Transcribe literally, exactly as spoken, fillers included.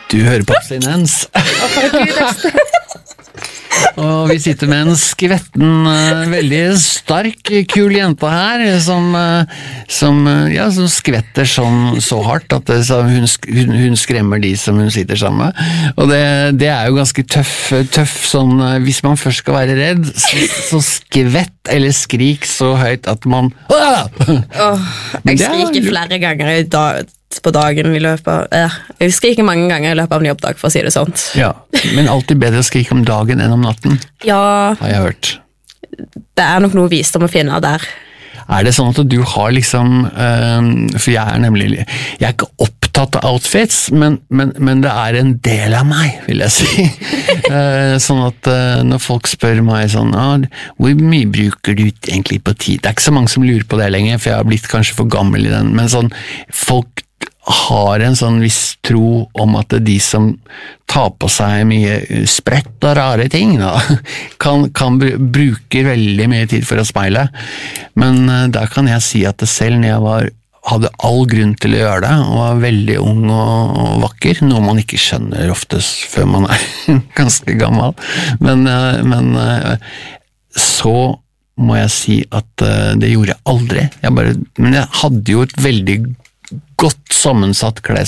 Du hører på abstinens. Og vi sitter med en skvetten, veldig sterk, kul jente her, som, som, ja, som skvetter sånn, så hardt at det, så hun, hun, hun skremmer de som hun sitter sammen med. Og det, det er jo ganske tøff, tøff sånn, hvis man først skal være redd, så, så skvett eller skrik så høyt at man... Oh, jeg skriker flere ganger i dag. På dagen i løpet av, eh, jeg skriker mange ganger i løpet av en jobbdag, for å si det sånn. Ja, men alltid bedre å skrike om dagen enn om natten, ja, har jeg hørt. Det er nok noe visdom å finne der. Er det sånn at du har liksom, um, for jeg er nemlig, jeg er ikke opptatt av outfits, men, men, men det er en del av meg, vil jeg si. uh, sånn at uh, når folk spør meg sånn, ah, hvor mye bruker du egentlig på tid? Det er ikke så mange som lurer på det lenger, for jeg har blitt kanskje for gammel i den, men sånn, folk har en sånn viss tro om at de som tar på seg mye sprett og rare ting, da, kan, kan bruke veldig mye tid for å speile. Men uh, der kan jeg si at det selv når jeg var, hadde all grunn til å gjøre det, og var veldig ung og, og vakker, noe man ikke skjønner oftest før man er ganske gammel. Men, uh, men uh, så må jeg si at uh, det gjorde jeg aldri. Jeg bare, men jeg hadde jo et veldig godt sammensatt